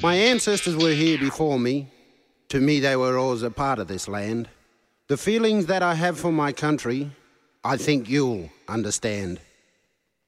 My ancestors were here before me. To me, they were always a part of this land. The feelings that I have for my country, I think you'll understand.